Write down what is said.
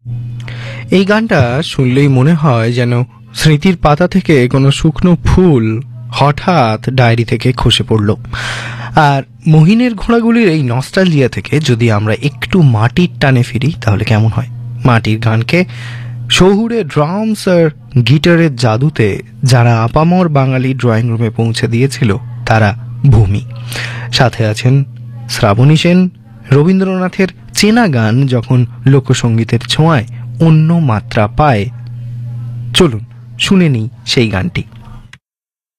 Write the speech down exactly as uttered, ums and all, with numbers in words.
এই গানটা শুনলেই মনে হয় যেন স্মৃতির পাতা থেকে কোনো শুকনো ফুল হঠাৎ ডায়েরি থেকে খসে পড়ল। আর মহিনের ঘোড়াগুলির এই নস্টালজিয়া থেকে যদি আমরা একটু মাটির টানে ফিরি তাহলে কেমন হয়। মাটির গানকে শহুরে ড্রামস আর গিটারের জাদুতে যারা আপামর বাঙালি ড্রয়িং রুমে পৌঁছে দিয়েছিল তারা ভূমি। সাথে আছেন শ্রাবণী সেন। রবীন্দ্রনাথের চেনা গান যখন লোকসঙ্গীতের ছোঁয়ায় অন্য মাত্রা পায়, চলুন শুনে নিই সেই গানটি।